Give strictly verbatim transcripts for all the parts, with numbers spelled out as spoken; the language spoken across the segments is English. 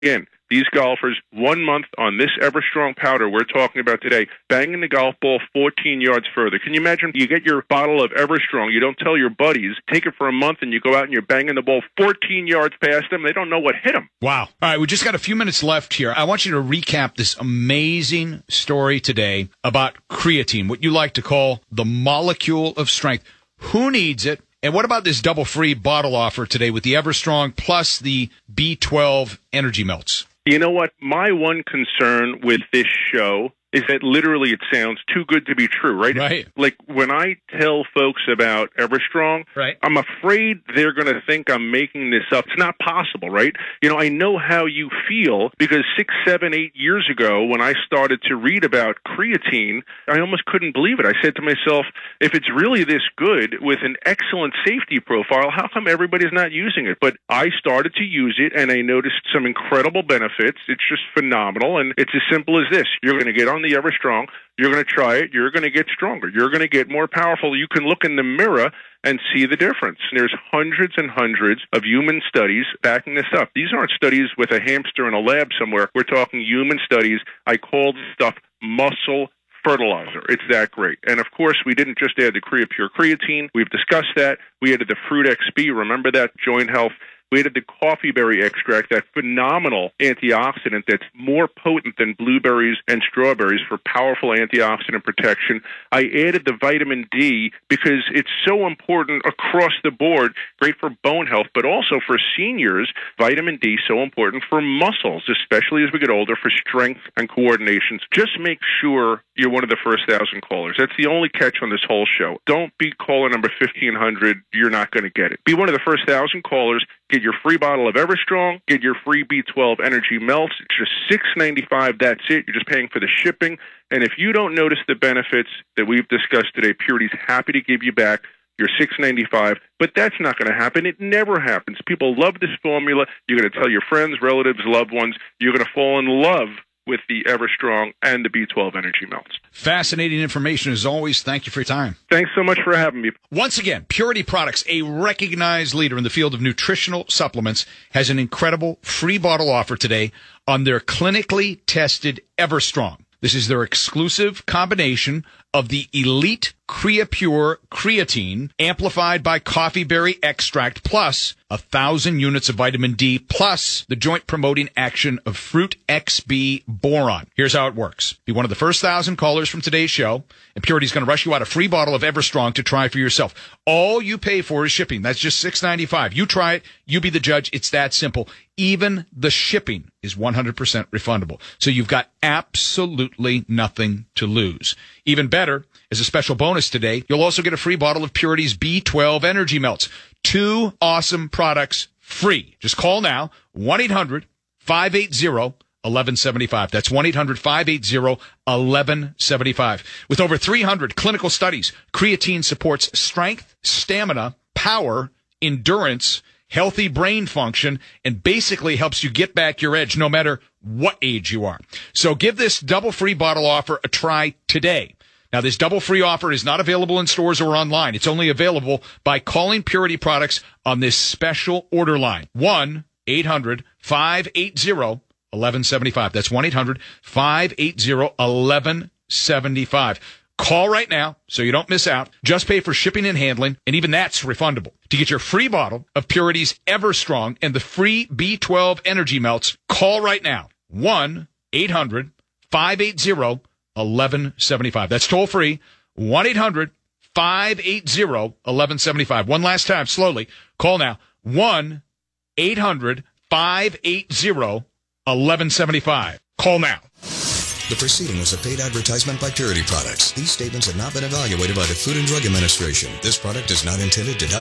Again, these golfers, one month on this Everstrong powder we're talking about today, banging the golf ball fourteen yards further. Can you imagine? You get your bottle of Everstrong, you don't tell your buddies, take it for a month, and you go out and you're banging the ball fourteen yards past them. They don't know what hit them. Wow. All right, we just got a few minutes left here. I want you to recap this amazing story today about creatine, what you like to call the molecule of strength. Who needs it? And what about this double free bottle offer today with the Everstrong plus the B twelve Energy Melts? You know what? My one concern with this show is that literally it sounds too good to be true, right? Right. Like when I tell folks about Everstrong, right. I'm afraid they're going to think I'm making this up. It's not possible, right? You know, I know how you feel because six, seven, eight years ago when I started to read about creatine, I almost couldn't believe it. I said to myself, if it's really this good with an excellent safety profile, how come everybody's not using it? But I started to use it and I noticed some incredible benefits. It's just phenomenal. And it's as simple as this. You're going to get on the Everstrong, you're going to try it, you're going to get stronger, you're going to get more powerful. You can look in the mirror and see the difference. There's hundreds and hundreds of human studies backing this up. These aren't studies with a hamster in a lab somewhere. We're talking human studies. I call this stuff muscle fertilizer. It's that great. And of course, we didn't just add the CreaPure creatine. We've discussed that. We added the Fruit X B. Remember that? Joint health. We added the coffee berry extract, that phenomenal antioxidant that's more potent than blueberries and strawberries for powerful antioxidant protection. I added the vitamin D because it's so important across the board, great for bone health, but also for seniors. Vitamin D so important for muscles, especially as we get older, for strength and coordination. Just make sure you're one of the first thousand callers. That's the only catch on this whole show. Don't be caller number fifteen hundred. You're not going to get it. Be one of the first thousand callers. Get your free bottle of Everstrong. Get your free B twelve Energy Melts. It's just six ninety-five. That's it. You're just paying for the shipping. And if you don't notice the benefits that we've discussed today, Purity's happy to give you back your six ninety-five. But that's not going to happen. It never happens. People love this formula. You're going to tell your friends, relatives, loved ones. You're going to fall in love with the Everstrong and the B twelve Energy Melts. Fascinating information as always. Thank you for your time. Thanks so much for having me. Once again, Purity Products, a recognized leader in the field of nutritional supplements, has an incredible free bottle offer today on their clinically tested Everstrong. This is their exclusive combination of the elite CreaPure creatine amplified by coffee berry extract plus a thousand units of vitamin D plus the joint promoting action of Fruit X B boron. Here's how it works. Be one of the first thousand callers from today's show, and Purity's going to rush you out a free bottle of Everstrong to try for yourself. All you pay for is shipping. That's just six ninety-five. You try it. You be the judge. It's that simple. Even the shipping is one hundred percent refundable. So you've got absolutely nothing to lose. Even better, as a special bonus today, you'll also get a free bottle of Purity's B twelve Energy Melts. Two awesome products free. Just call now, one eight hundred five eight zero eleven seventy-five. That's one eight hundred five eight zero eleven seventy-five. With over three hundred clinical studies, creatine supports strength, stamina, power, endurance, healthy brain function, and basically helps you get back your edge no matter what age you are. So give this double free bottle offer a try today. Now, this double free offer is not available in stores or online. It's only available by calling Purity Products on this special order line, one eight hundred five eight zero eleven seventy-five. That's one eight hundred five eight zero eleven seventy-five. Call right now so you don't miss out. Just pay for shipping and handling, and even that's refundable. To get your free bottle of Purity's Everstrong and the free B twelve Energy Melts, call right now, one eight hundred five eight zero eleven seventy-five. That's toll free, one eight hundred five eight zero eleven seventy-five. One last time, slowly. Call now, one eight hundred five eight zero eleven seventy-five. Call now. The proceeding was a paid advertisement by Purity Products. These statements have not been evaluated by the Food and Drug Administration. This product is not intended to...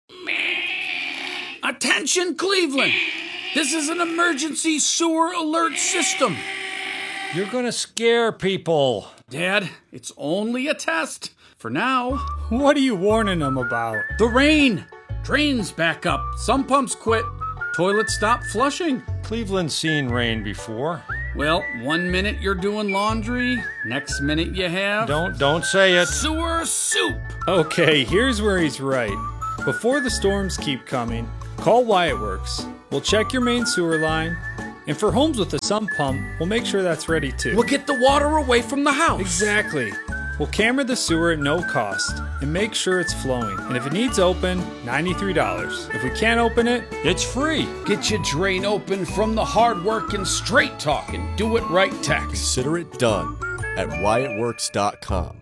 Attention, Cleveland! This is an emergency sewer alert system. You're gonna scare people. Dad, it's only a test. For now. What are you warning them about? The rain. Drains back up. Some pumps quit. Toilets stop flushing. Cleveland's seen rain before. Well, one minute you're doing laundry, next minute you have... Don't, don't say it. Sewer soup. Okay, here's where he's right. Before the storms keep coming, call Wyatt Works. We'll check your main sewer line And for homes with a sump pump, we'll make sure that's ready too. We'll get the water away from the house. Exactly. We'll camera the sewer at no cost and make sure it's flowing. And if it needs open, ninety-three dollars. If we can't open it, it's free. Get your drain open from the hard-working, straight-talking, do-it-right techs. Consider it done at Wyatt Works dot com.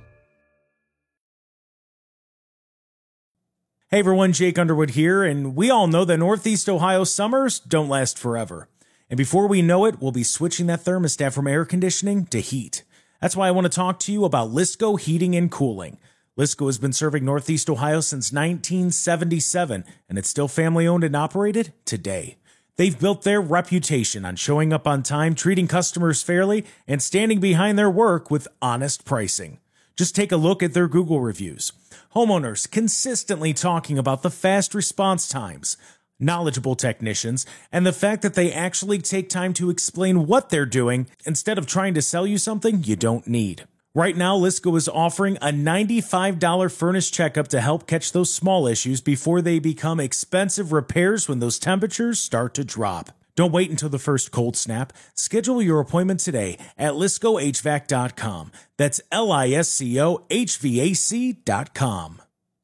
Hey everyone, Jake Underwood here, and we all know that Northeast Ohio summers don't last forever. And before we know it, we'll be switching that thermostat from air conditioning to heat. That's why I want to talk to you about Lisco Heating and Cooling. Lisco has been serving Northeast Ohio since nineteen seventy-seven, and it's still family-owned and operated today. They've built their reputation on showing up on time, treating customers fairly, and standing behind their work with honest pricing. Just take a look at their Google reviews. Homeowners consistently talking about the fast response times, knowledgeable technicians, and the fact that they actually take time to explain what they're doing instead of trying to sell you something you don't need. Right now, Lisco is offering a ninety-five dollars furnace checkup to help catch those small issues before they become expensive repairs when those temperatures start to drop. Don't wait until the first cold snap. Schedule your appointment today at Lisco H V A C dot com. That's L I S C O H V A C dot com.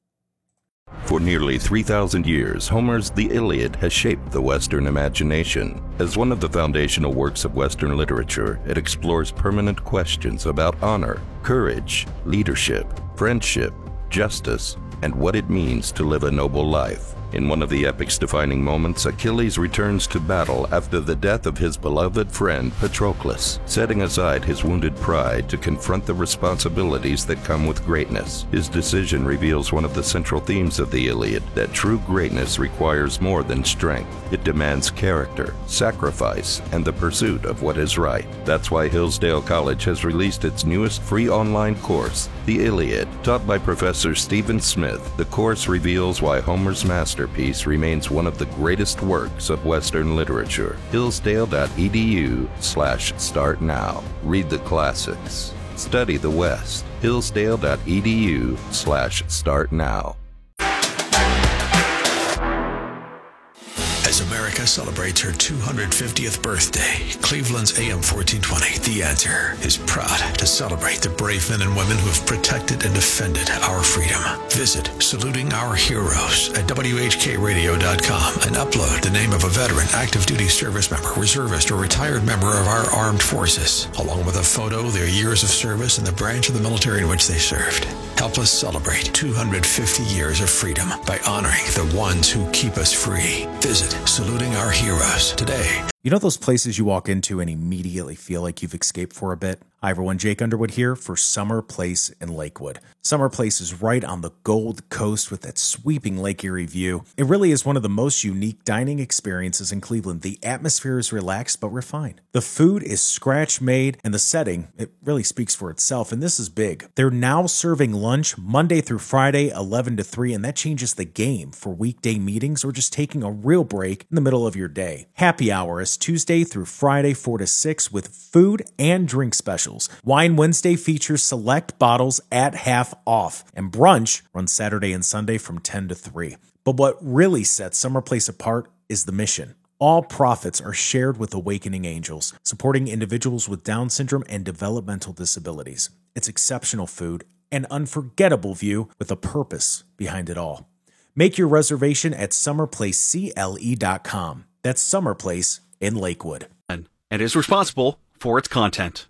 For nearly three thousand years, Homer's The Iliad has shaped the Western imagination. As one of the foundational works of Western literature, it explores permanent questions about honor, courage, leadership, friendship, justice, and what it means to live a noble life. In one of the epic's defining moments, Achilles returns to battle after the death of his beloved friend Patroclus, setting aside his wounded pride to confront the responsibilities that come with greatness. His decision reveals one of the central themes of the Iliad, that true greatness requires more than strength. It demands character, sacrifice, and the pursuit of what is right. That's why Hillsdale College has released its newest free online course, The Iliad. Taught by Professor Stephen Smith, the course reveals why Homer's master Masterpiece remains one of the greatest works of Western literature. Hillsdale.edu slash start now. Read the classics. Study the West. Hillsdale.edu slash start now. As America celebrates her two hundred fiftieth birthday, Cleveland's A M fourteen twenty, The Answer, is proud to celebrate the brave men and women who have protected and defended our freedom. Visit Saluting Our Heroes at W H K radio dot com and upload the name of a veteran, active duty service member, reservist, or retired member of our armed forces, along with a photo, their years of service, and the branch of the military in which they served. Help us celebrate two hundred fifty years of freedom by honoring the ones who keep us free. Visit Saluting Our Heroes today. You know those places you walk into and immediately feel like you've escaped for a bit? Hi everyone, Jake Underwood here for Summer Place in Lakewood. Summer Place is right on the Gold Coast with that sweeping Lake Erie view. It really is one of the most unique dining experiences in Cleveland. The atmosphere is relaxed but refined. The food is scratch-made, and the setting, it really speaks for itself, and this is big. They're now serving lunch Monday through Friday, eleven to three, and that changes the game for weekday meetings or just taking a real break in the middle of your day. Happy hour is Tuesday through Friday, four to six, with food and drink specials. Wine Wednesday features select bottles at half off, and brunch runs Saturday and Sunday from ten to three. But what really sets Summer Place apart is the mission. All profits are shared with Awakening Angels, supporting individuals with Down syndrome and developmental disabilities. It's exceptional food, an unforgettable view with a purpose behind it all. Make your reservation at summer place C L E dot com. That's Summer Place in Lakewood. And is responsible for its content.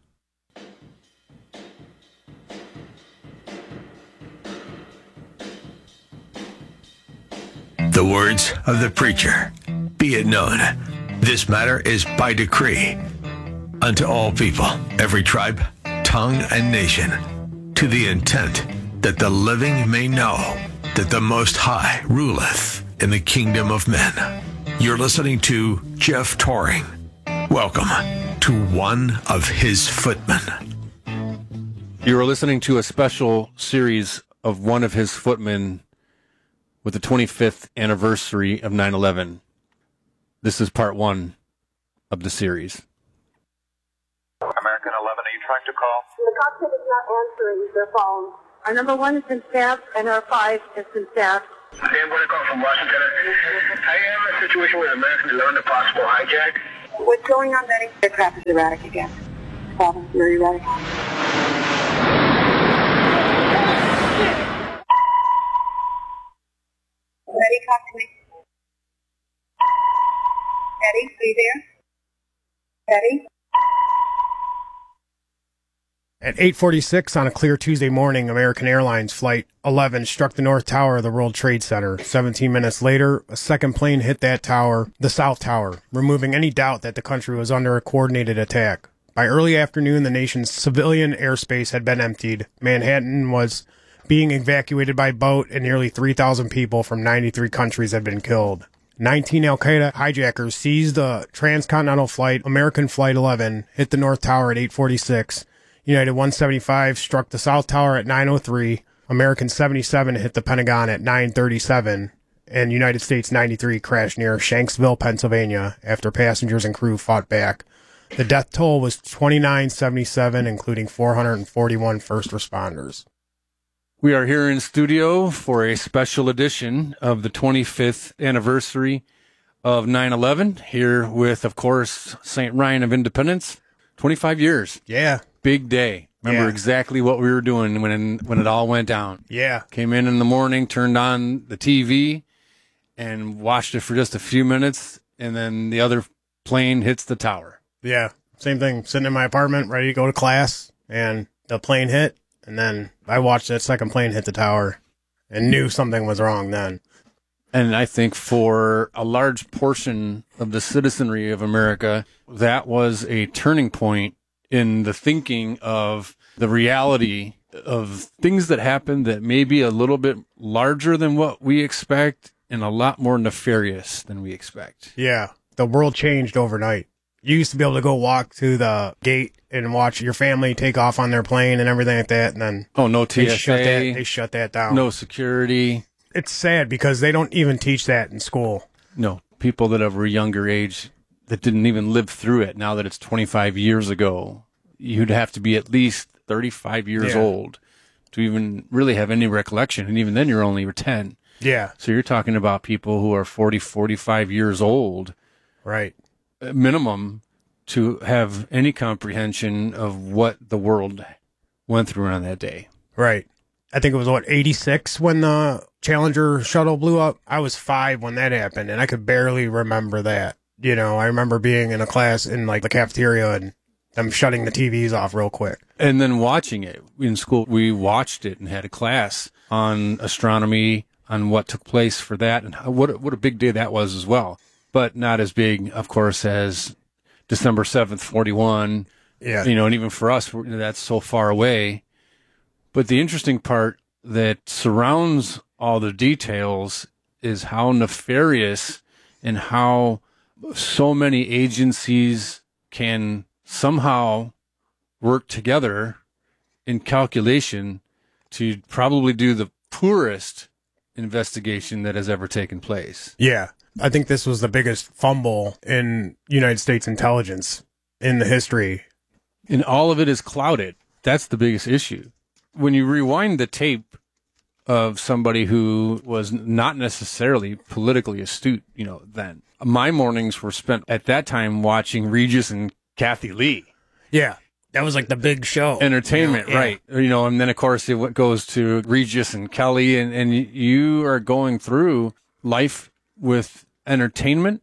The words of the preacher. Be it known, this matter is by decree unto all people, every tribe, tongue, and nation, to the intent that the living may know that the Most High ruleth in the kingdom of men. You're listening to Jeff Toring. Welcome to one of his footmen. You are listening to a special series of one of his footmen with the twenty-fifth anniversary of nine eleven. This is part one of the series. American eleven, are you trying to call? The cockpit is not answering their phone. Our number one has been staffed, and our five has been staffed. Hey, I'm going to call from Washington. I am in a situation with American eleven, a possible hijack. What's going on, Betty? The crap is erratic again. Problem, you're erratic. Betty, talk to me. Betty, are you there? Betty? At eight forty-six on a clear Tuesday morning, American Airlines Flight eleven struck the North Tower of the World Trade Center. seventeen minutes later, a second plane hit that tower, the South Tower, removing any doubt that the country was under a coordinated attack. By early afternoon, the nation's civilian airspace had been emptied. Manhattan was being evacuated by boat, and nearly three thousand people from ninety-three countries had been killed. nineteen Al-Qaeda hijackers seized the transcontinental flight, American Flight eleven, hit the North Tower at eight forty-six. United one seventy-five struck the South Tower at nine oh three. American seventy-seven hit the Pentagon at nine thirty-seven. And United States ninety-three crashed near Shanksville, Pennsylvania, after passengers and crew fought back. The death toll was twenty-nine seventy-seven, including four hundred forty-one first responders. We are here in studio for a special edition of the twenty-fifth anniversary of nine eleven, here with, of course, Saint Ryan of Independence. twenty-five years. Yeah. Big day. Remember Yeah. exactly what we were doing when when it all went down. Yeah. Came in in the morning, turned on the T V, and watched it for just a few minutes, and then the other plane hits the tower. Yeah. Same thing. Sitting in my apartment, ready to go to class, and the plane hit, and then I watched that second plane hit the tower and knew something was wrong then. And I think for a large portion of the citizenry of America, that was a turning point in the thinking of the reality of things that happened that may be a little bit larger than what we expect and a lot more nefarious than we expect. Yeah. The world changed overnight. You used to be able to go walk to the gate and watch your family take off on their plane and everything like that. And then oh, no T S A. They shut that, they shut that down. No security. It's sad because they don't even teach that in school. No, people that of a younger age that didn't even live through it. Now that it's twenty-five years ago, you'd have to be at least thirty-five years Yeah. old to even really have any recollection. And even then you're only ten. Yeah. So you're talking about people who are forty, forty-five years old. Right. Minimum to have any comprehension of what the world went through on that day. Right. I think it was, what, eighty-six when the Challenger shuttle blew up? I was five when that happened, and I could barely remember that. You know, I remember being in a class in, like, the cafeteria and them shutting the T Vs off real quick. And then watching it. In school, we watched it and had a class on astronomy, on what took place for that, and how, what, a- what a big day that was as well. But not as big, of course, as December seventh, forty-one. Yeah. You know, and even for us, we're- that's so far away. But the interesting part that surrounds all the details is how nefarious and how so many agencies can somehow work together in calculation to probably do the poorest investigation that has ever taken place. Yeah. I think this was the biggest fumble in United States intelligence in the history. And all of it is clouded. That's the biggest issue. When you rewind the tape of somebody who was not necessarily politically astute, you know, then my mornings were spent at that time watching Regis and Kathy Lee. Yeah. That was like the big show. Entertainment, You know, yeah. right. You know, and then of course it goes to Regis and Kelly, and, and you are going through life with entertainment,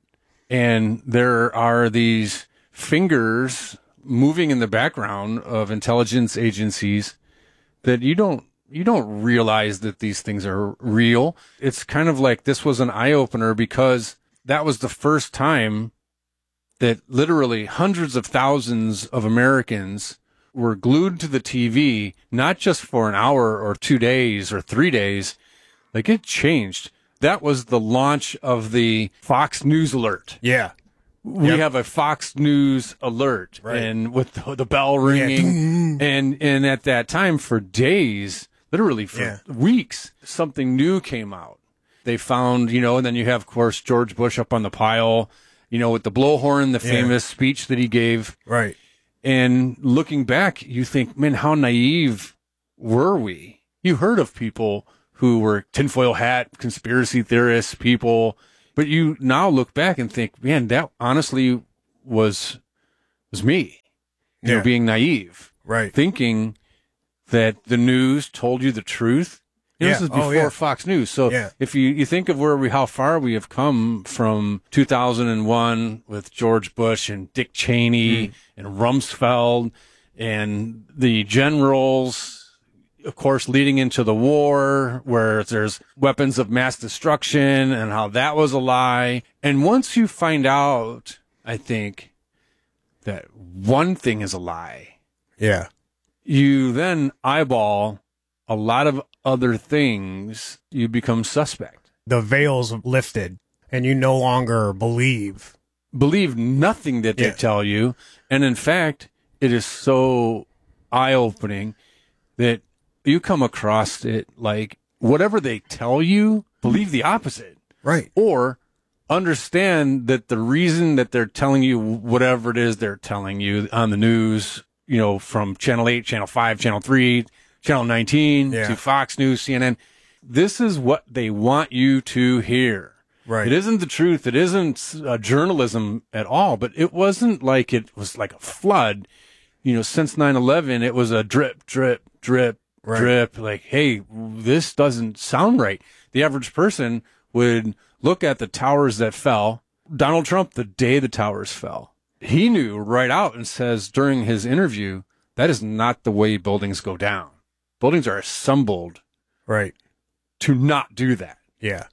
and there are these fingers moving in the background of intelligence agencies that you don't you don't realize that these things are real. It's kind of like this was an eye-opener because that was the first time that literally hundreds of thousands of Americans were glued to the T V, not just for an hour or two days or three days. Like, it changed. That was the launch of the Fox News alert. Yeah. We Yep. have a Fox News alert, Right. and with the, the bell ringing, and and at that time for days, literally for Yeah. weeks, something new came out. They found, you know, and then you have, of course, George Bush up on the pile, you know, with the blowhorn, the Yeah. famous speech that he gave. Right. And looking back, you think, man, how naive were we? You heard of people who were tinfoil hat, conspiracy theorists, people, but you now look back and think, man, that honestly was was me, you Yeah. know, being naive, right? Thinking that the news told you the truth. You know, Yeah. This is before Oh, yeah. Fox News. So Yeah. if you, you think of where we, how far we have come from two thousand one with George Bush and Dick Cheney Mm. and Rumsfeld and the generals, of course, leading into the war where there's weapons of mass destruction and how that was a lie. And once you find out, I think, that one thing is a lie. Yeah. You then eyeball a lot of other things, you become suspect. The veil's lifted, and you no longer believe. Believe nothing that they Yeah. tell you. And in fact, it is so eye-opening that you come across it like whatever they tell you, believe the opposite. Right. Or understand that the reason that they're telling you whatever it is they're telling you on the news, you know, from Channel eight, Channel five, Channel three, Channel nineteen Yeah. to Fox News, C N N, this is what they want you to hear. Right. It isn't the truth. It isn't uh, journalism at all, but it wasn't like it was like a flood. You know, since nine eleven, it was a drip, drip, drip, Right. drip. Like, hey, this doesn't sound right. The average person would look at the towers that fell. Donald Trump, the day the towers fell, he knew right out and says during his interview, that is not the way buildings go down. Buildings are assembled Right. to not do that. Yeah.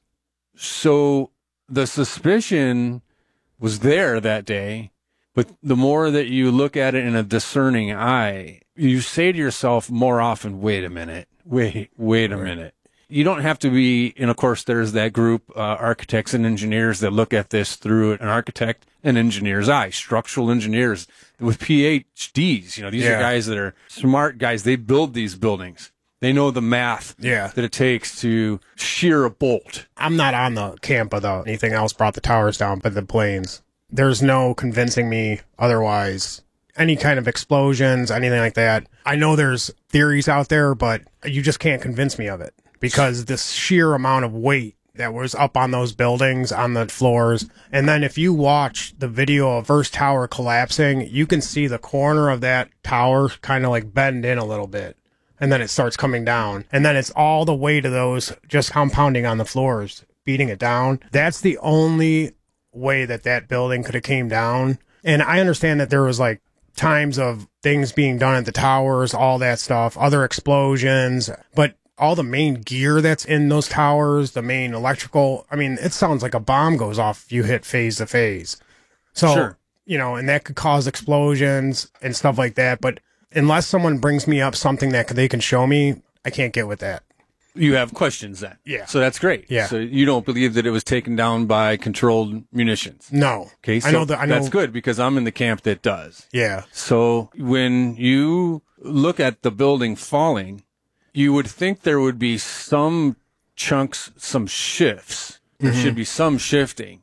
So the suspicion was there that day, but the more that you look at it in a discerning eye, you say to yourself more often, wait a minute, wait, wait a Right. minute. You don't have to be, and of course there's that group, uh, architects and engineers that look at this through an architect and engineer's eye, structural engineers with P H Ds. You know, these Yeah. are guys that are smart guys. They build these buildings. They know the math Yeah. that it takes to shear a bolt. I'm not on the camp of the anything else brought the towers down, but the planes. There's no convincing me otherwise. Any kind of explosions, anything like that. I know there's theories out there, but you just can't convince me of it because this sheer amount of weight that was up on those buildings, on the floors. And then if you watch the video of first tower collapsing, you can see the corner of that tower kind of like bend in a little bit. And then it starts coming down. And then it's all the weight of those just compounding on the floors, beating it down. That's the only way that that building could have came down. And I understand that there was like times of things being done at the towers, all that stuff, other explosions, but all the main gear that's in those towers, the main electrical, I mean, it sounds like a bomb goes off if you hit phase to phase. So, Sure. you know, and that could cause explosions and stuff like that. But unless someone brings me up something that they can show me, I can't get with that. You have questions then. Yeah. So that's great. Yeah. So you don't believe that it was taken down by controlled munitions. No. Okay. So I know that. I know. that's good because I'm in the camp that does. Yeah. So when you look at the building falling, you would think there would be some chunks, some shifts. There Mhm. should be some shifting.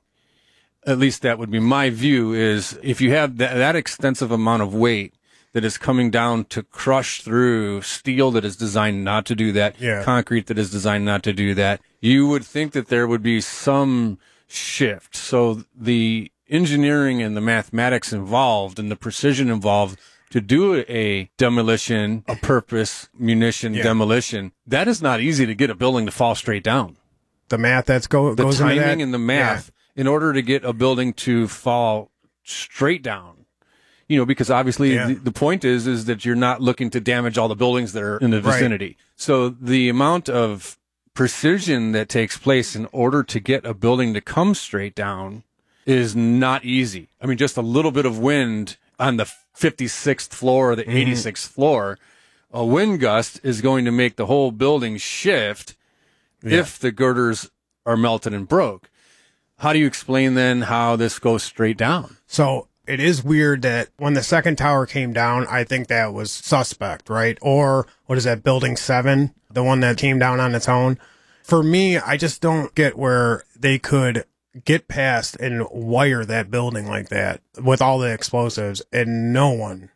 At least that would be my view is if you have that, that extensive amount of weight that is coming down to crush through steel that is designed not to do that, Yeah. concrete that is designed not to do that, you would think that there would be some shift. So the engineering and the mathematics involved and the precision involved to do a demolition, a purpose munition Yeah. demolition, that is not easy to get a building to fall straight down. The math that's go, The goes into timing that. and the math in order to get a building to fall straight down. You know, because obviously Yeah. the, the point is, is that you're not looking to damage all the buildings that are in the Right. vicinity. So the amount of precision that takes place in order to get a building to come straight down is not easy. I mean, just a little bit of wind on the fifty-sixth floor or the Mhm. eighty-sixth floor, a wind gust is going to make the whole building shift Yeah. if the girders are melted and broke. How do you explain then how this goes straight down? So it is weird that when the second tower came down, I think that was suspect, right? Or what is that, building seven, the one that came down on its own? For me, I just don't get where they could get past and wire that building like that with all the explosives and no one,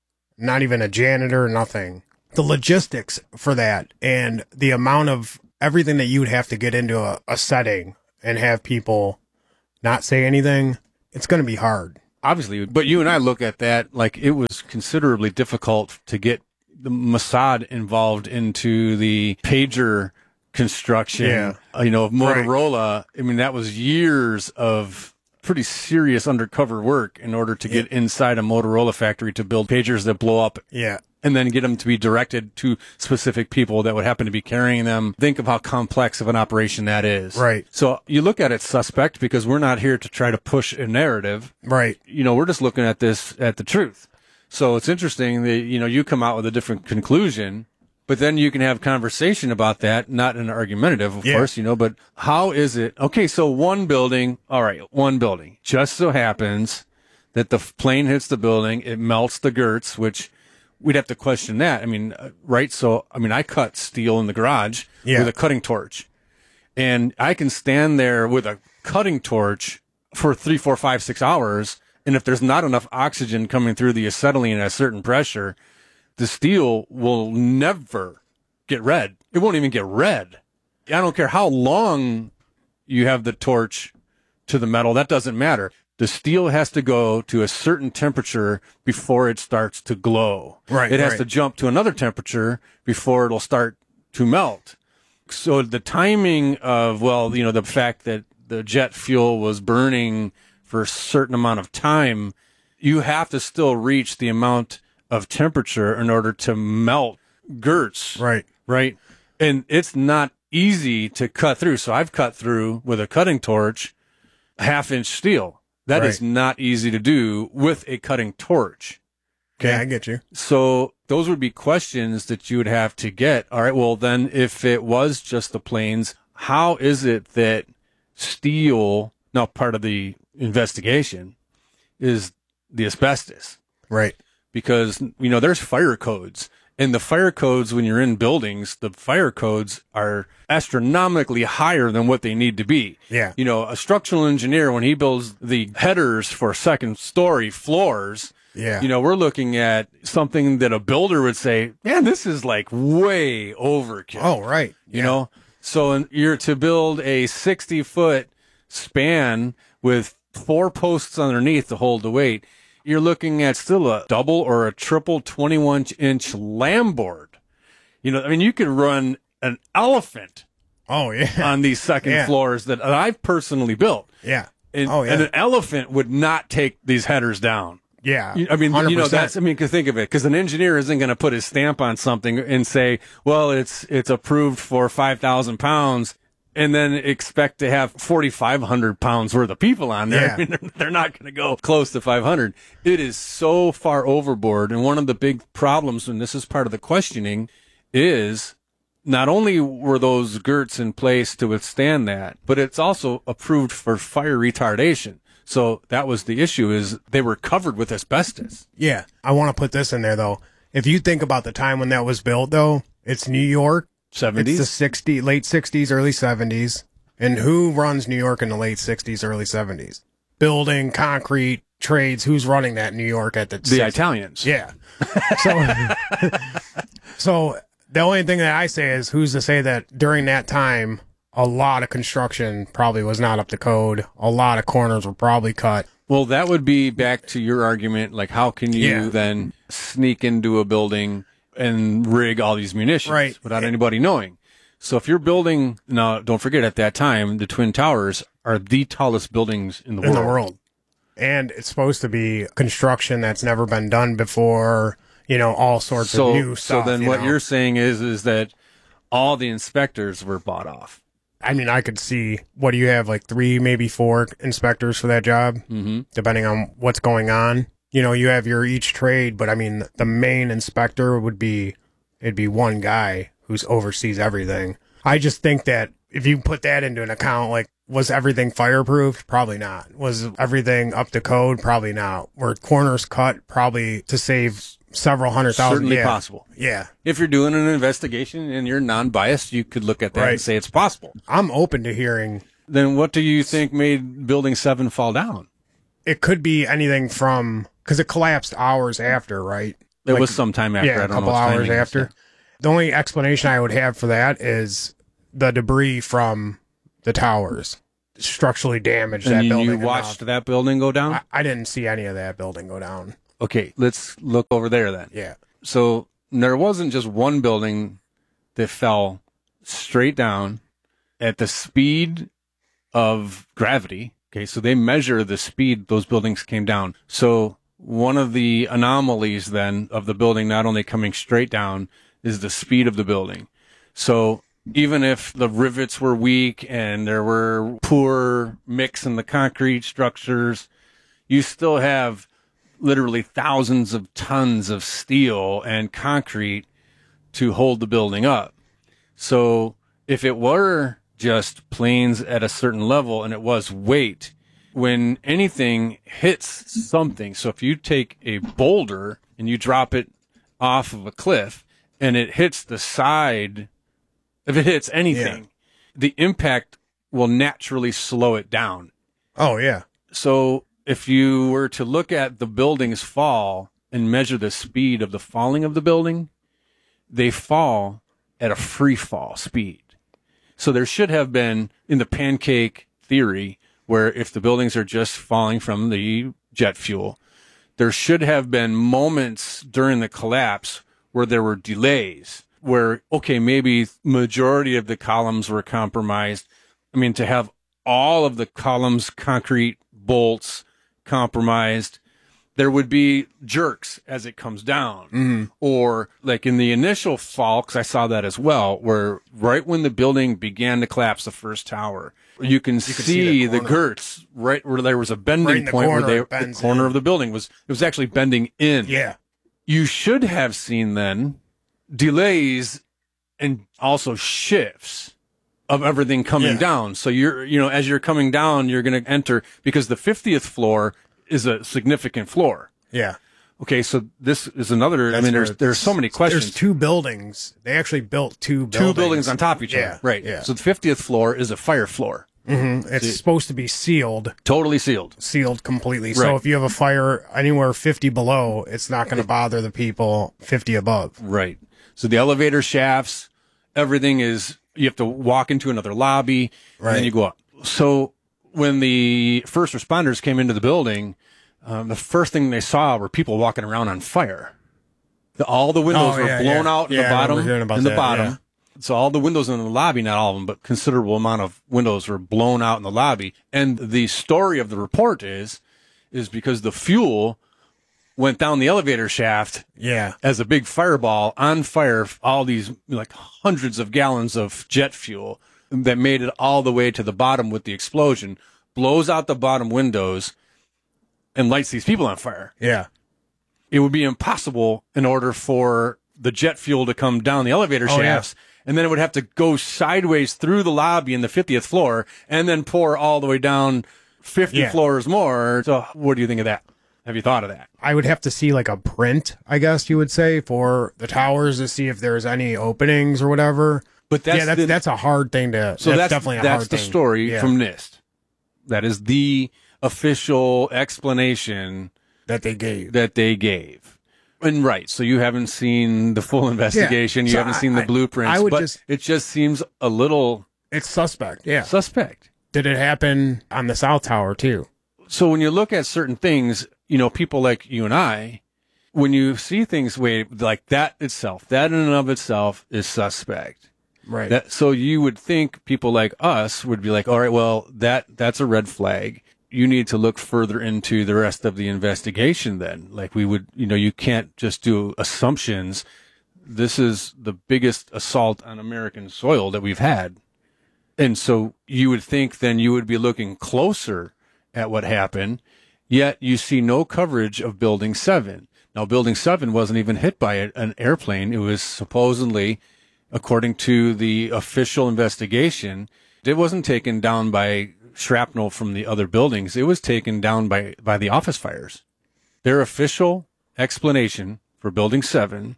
not even a janitor, nothing. The logistics for that and the amount of everything that you would have to get into a, a setting and have people not say anything, it's going to be hard. obviously, but you and I look at that like it was considerably difficult to get the Mossad involved into the pager construction. Yeah. Uh, you know, of Motorola. Right. I mean, that was years of pretty serious undercover work in order to get yeah. inside a Motorola factory to build pagers that blow up. Yeah. And then get them to be directed to specific people that would happen to be carrying them. Think of how complex of an operation that is. Right. So you look at it suspect because we're not here to try to push a narrative. Right. You know, we're just looking at this at the truth. So it's interesting that, you know, you come out with a different conclusion, but then you can have conversation about that, not an argumentative, of yeah. course, you know, but how is it? Okay, so one building, all right, one building. Just so happens that the plane hits the building, it melts the girts, which we'd have to question that. I mean, uh, right? So, I mean, I cut steel in the garage yeah. with a cutting torch. And I can stand there with a cutting torch for three, four, five, six hours. And if there's not enough oxygen coming through the acetylene at a certain pressure, the steel will never get red. It won't even get red. I don't care how long you have the torch to the metal. That doesn't matter. The steel has to go to a certain temperature before it starts to glow. Right. It has right. to jump to another temperature before it'll start to melt. So the timing of, well, you know, the fact that the jet fuel was burning for a certain amount of time, you have to still reach the amount of temperature in order to melt girts. Right. Right. And it's not easy to cut through. So I've cut through with a cutting torch, half inch steel. That right. is not easy to do with a cutting torch. Okay, I get you. So those would be questions that you would have to get. All right, well, then if it was just the planes, how is it that steel, now part of the investigation, is the asbestos? Right. Because, you know, there's fire codes. And the fire codes, when you're in buildings, the fire codes are astronomically higher than what they need to be. Yeah. You know, a structural engineer, when he builds the headers for second story floors, yeah. you know, we're looking at something that a builder would say, man, this is like way overkill. Oh, right. You yeah. know, so you're to build a sixty foot span with four posts underneath to hold the weight. You're looking at still a double or a triple twenty-one inch lam board. You know, I mean, you could run an elephant oh, yeah. on these second yeah. floors that I've personally built. Yeah. And, oh, yeah. and an elephant would not take these headers down. Yeah. I mean, one hundred percent. you know, that's, I mean, think of it, because an engineer isn't going to put his stamp on something and say, well, it's, it's approved for five thousand pounds. And then expect to have forty-five hundred pounds worth of people on there. Yeah. I mean, they're, they're not going to go close to five hundred. It is so far overboard. And one of the big problems, and this is part of the questioning, is not only were those girts in place to withstand that, but it's also approved for fire retardation. So that was the issue, is they were covered with asbestos. Yeah. I want to put this in there, though. If you think about the time when that was built, though, it's New York. seventies? It's the sixties, late sixties, early seventies. And who runs New York in the late sixties, early seventies? Building, concrete, trades. Who's running that in New York at the The sixties? Italians. Yeah. So, so the only thing that I say is, who's to say that during that time, a lot of construction probably was not up to code. A lot of corners were probably cut. Well, that would be back to your argument. Like, how can you Yeah. then sneak into a building and rig all these munitions Right. without anybody knowing? So if you're building, now don't forget, at that time, the Twin Towers are the tallest buildings in the in world. the world. And it's supposed to be construction that's never been done before, you know, all sorts So, of new stuff. so then you what know? you're saying is, is that all the inspectors were bought off. I mean, I could see, what do you have, like three, maybe four inspectors for that job, mm-hmm. depending on what's going on. You know, you have your each trade, but I mean, the main inspector would be, it'd be one guy who's oversees everything. I just think that if you put that into an account, like, was everything fireproofed? Probably not. Was everything up to code? Probably not. Were corners cut? Probably to save several hundred thousand. Certainly yeah. possible. Yeah. If you're doing an investigation and you're non-biased, you could look at that Right. and say it's possible. I'm open to hearing. Then what do you think made Building seven fall down? It could be anything from, because it collapsed hours after, right? It Like, was some time after. Yeah, I a don't couple know what hours timing is. after. The only explanation I would have for that is the debris from the towers. structurally damaged And that you, building. you watched enough. that building go down? I, I didn't see any of that building go down. Okay, let's look over there then. Yeah. So there wasn't just one building that fell straight down at the speed of gravity. Okay, so they measure the speed those buildings came down. So one of the anomalies then of the building not only coming straight down is the speed of the building. So even if the rivets were weak and there were poor mix in the concrete structures, you still have literally thousands of tons of steel and concrete to hold the building up. So if it were just planes at a certain level and it was weight, when anything hits something, so if you take a boulder and you drop it off of a cliff and it hits the side, if it hits anything, yeah. the impact will naturally slow it down. Oh, yeah. So if you were to look at the buildings fall and measure the speed of the falling of the building, they fall at a free fall speed. So there should have been, in the pancake theory, where if the buildings are just falling from the jet fuel, there should have been moments during the collapse where there were delays, where, okay, maybe majority of the columns were compromised. I mean, to have all of the columns, concrete bolts compromised, there would be jerks as it comes down. Mm-hmm. Or like in the initial fall, because I saw that as well, where right when the building began to collapse, the first tower, you can, you see, can see the, the girts right where there was a bending right point corner, where they, the corner in. of the building was, it was actually bending in. Yeah. You should have seen then delays and also shifts of everything coming yeah. down. So you're, you know, as you're coming down, you're going to enter, because the fiftieth floor is a significant floor. Yeah. Okay, so this is another, That's I mean, there's there's so many questions. There's two buildings. They actually built two buildings. Two buildings on top of each yeah. other. Right. Yeah. So the fiftieth floor is a fire floor. Mm-hmm. It's See, supposed to be sealed. Totally sealed. Sealed completely. Right. So if you have a fire anywhere fifty below, it's not going to bother the people fifty above. Right. So the elevator shafts, everything is, you have to walk into another lobby, right. and then you go up. So when the first responders came into the building, um, the first thing they saw were people walking around on fire. The, all the windows oh, were yeah, blown yeah. out in yeah, the bottom. In the that, bottom. Yeah. So all the windows in the lobby, not all of them, but considerable amount of windows were blown out in the lobby. And the story of the report is, is because the fuel went down the elevator shaft yeah. as a big fireball on fire, all these like hundreds of gallons of jet fuel that made it all the way to the bottom with the explosion, blows out the bottom windows and lights these people on fire. Yeah. It would be impossible in order for the jet fuel to come down the elevator oh, shafts. Yeah. And then it would have to go sideways through the lobby in the fiftieth floor and then pour all the way down fifty yeah. floors more. So what do you think of that? Have you thought of that? I would have to see like a print, I guess you would say, for the towers to see if there's any openings or whatever. But that's yeah, that's, the, that's a hard thing to. So that's, that's definitely a that's hard the thing. story yeah. from NIST. That is the official explanation that they gave. That they gave. And right, so you haven't seen the full investigation. Yeah. You so haven't I, seen the I, blueprints. I would but just, it just seems a little. It's suspect. Yeah, suspect. Did it happen on the South Tower too? So when you look at certain things, you know, people like you and I, when you see things way like that itself, that in and of itself is suspect. Right. That, so you would think people like us would be like, all right, well, that that's a red flag. You need to look further into the rest of the investigation then. Like we would, you know, you can't just do assumptions. This is the biggest assault on American soil that we've had. And so you would think then you would be looking closer at what happened, yet you see no coverage of Building seven. Now, Building seven wasn't even hit by a, an airplane. It was supposedly, according to the official investigation, it wasn't taken down by shrapnel from the other buildings. It was taken down by, by the office fires. Their official explanation for Building seven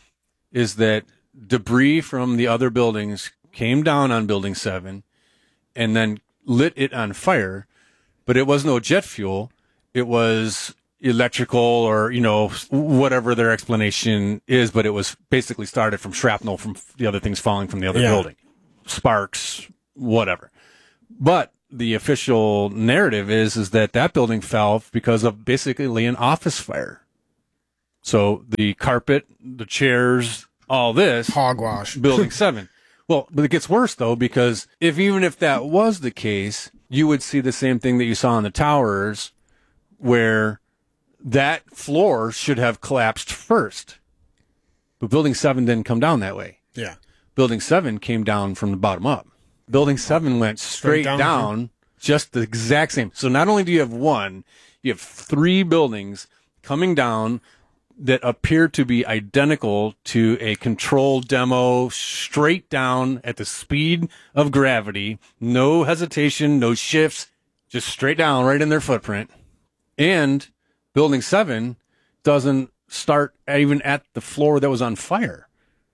is that debris from the other buildings came down on Building seven and then lit it on fire, but it was no jet fuel. It was electrical or, you know, whatever their explanation is, but it was basically started from shrapnel from the other things falling from the other yeah. building. Sparks, whatever. But the official narrative is, is that that building fell because of basically an office fire. So the carpet, the chairs, all this. Hogwash. Building seven. Well, but it gets worse, though, because if even if that was the case, you would see the same thing that you saw in the towers, where that floor should have collapsed first. But Building seven didn't come down that way. Yeah. Building seven came down from the bottom up. Building seven went straight, straight down, down just the exact same. So not only do you have one, you have three buildings coming down that appear to be identical to a controlled demo, straight down at the speed of gravity, no hesitation, no shifts, just straight down right in their footprint. And Building seven doesn't start even at the floor that was on fire.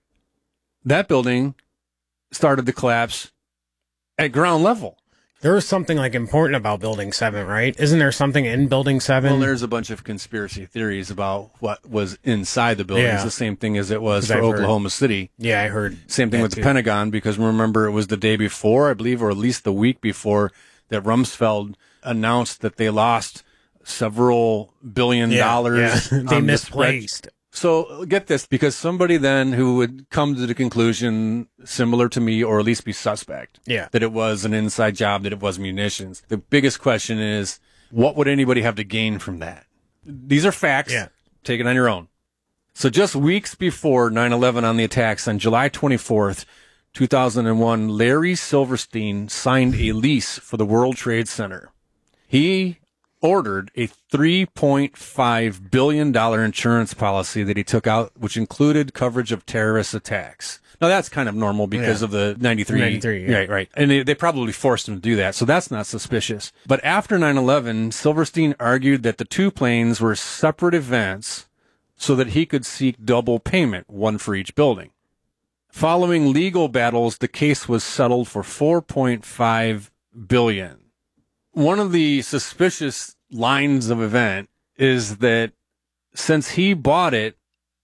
That building started to collapse at ground level. There was something like important about Building seven, right? Isn't there something in Building seven? Well, there's a bunch of conspiracy theories about what was inside the building. Yeah. It's the same thing as it was for I've Oklahoma heard. City. Yeah, I heard. Same thing that with too. the Pentagon, because remember, it was the day before, I believe, or at least the week before, that Rumsfeld announced that they lost several billion Yeah, dollars. yeah. They on the misplaced. spread. So get this, because somebody then who would come to the conclusion, similar to me, or at least be suspect, Yeah. that it was an inside job, that it was munitions. The biggest question is, what would anybody have to gain from that? These are facts. Yeah. Take it on your own. So just weeks before nine eleven on the attacks, on July twenty-fourth, two thousand one, Larry Silverstein signed a lease for the World Trade Center. He ordered a three point five billion dollars insurance policy that he took out, which included coverage of terrorist attacks. Now, that's kind of normal because Yeah. of the ninety-three. ninety-three, yeah. Right, right. And they, they probably forced him to do that, so that's not suspicious. But after nine eleven, Silverstein argued that the two planes were separate events so that he could seek double payment, one for each building. Following legal battles, the case was settled for four point five billion dollars. One of the suspicious lines of event is that since he bought it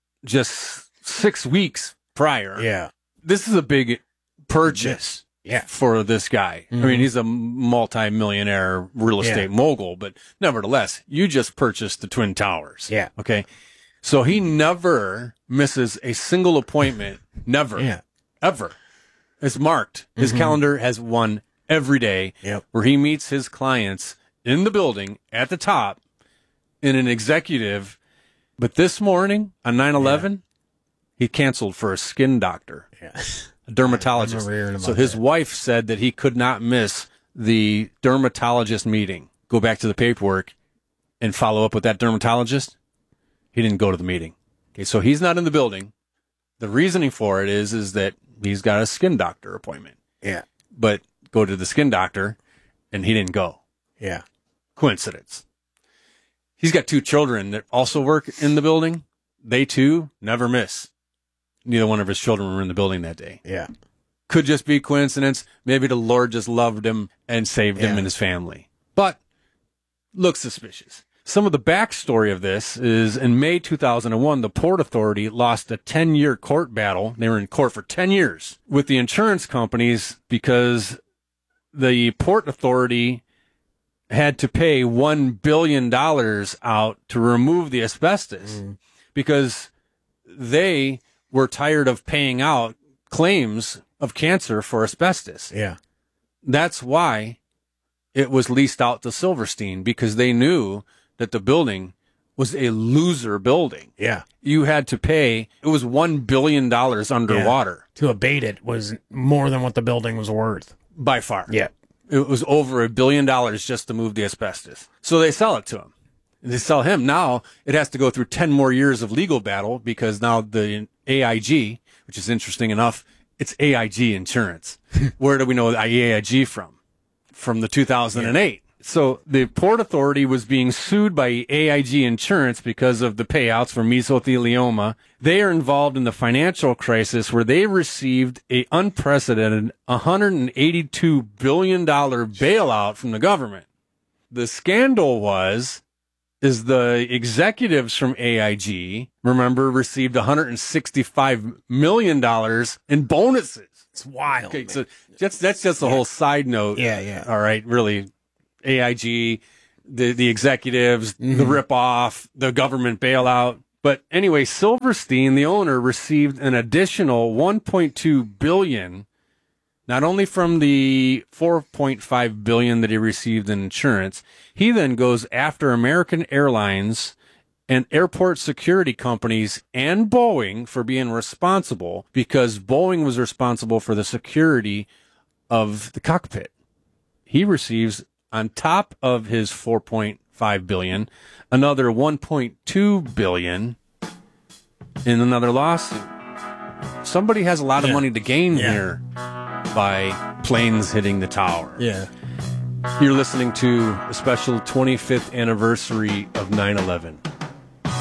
just six weeks prior, Yeah. this is a big purchase Yeah. for this guy. Mhm. I mean, he's a multi-millionaire real estate Yeah. mogul, but nevertheless, you just purchased the Twin Towers. Yeah. Okay. So he never misses a single appointment. Never. Yeah. Ever. It's marked. His Mhm. calendar has one every day Yep. where he meets his clients in the building at the top in an executive. But this morning on nine eleven, he canceled for a skin doctor, Yeah. a dermatologist. I remember hearing about So his that. wife said that he could not miss the dermatologist meeting. Go back to the paperwork and follow up with that dermatologist. He didn't go to the meeting. Okay, so he's not in the building. The reasoning for it is, is that he's got a skin doctor appointment. Yeah. But go to the skin doctor, and he didn't go. Yeah. Coincidence. He's got two children that also work in the building. They, too, never miss. Neither one of his children were in the building that day. Yeah. Could just be coincidence. Maybe the Lord just loved him and saved him Yeah. and his family. But looks suspicious. Some of the backstory of this is in May two thousand one, the Port Authority lost a ten-year court battle. They were in court for ten years with the insurance companies because the Port Authority had to pay one billion dollars out to remove the asbestos Mm. because they were tired of paying out claims of cancer for asbestos. Yeah. That's why it was leased out to Silverstein, because they knew that the building was a loser building. Yeah. You had to pay, it was one billion dollars underwater. Yeah. To abate it was more than what the building was worth. By far. Yeah. It was over a billion dollars just to move the asbestos. So they sell it to him. They sell him. Now it has to go through ten more years of legal battle because now the A I G, which is interesting enough, it's A I G insurance. Where do we know the A I G from? From the two thousand eight. Yeah. So the Port Authority was being sued by A I G Insurance because of the payouts for mesothelioma. They are involved in the financial crisis where they received a unprecedented one hundred eighty-two billion dollars bailout from the government. The scandal was, is the executives from A I G, remember, received one hundred sixty-five million dollars in bonuses. It's wild. Okay, man. So that's that's just a yeah. whole side note. Yeah, yeah. All right, really, A I G, the the executives, mm-hmm. the ripoff, the government bailout. But anyway, Silverstein, the owner, received an additional one point two billion dollars, not only from the four point five billion dollars that he received in insurance. He then goes after American Airlines and airport security companies and Boeing for being responsible, because Boeing was responsible for the security of the cockpit. He receives, on top of his four point five billion dollars, another one point two billion dollars in another lawsuit. Somebody has a lot of yeah. money to gain yeah. here by planes hitting the tower. Yeah. You're listening to a special twenty-fifth anniversary of nine eleven.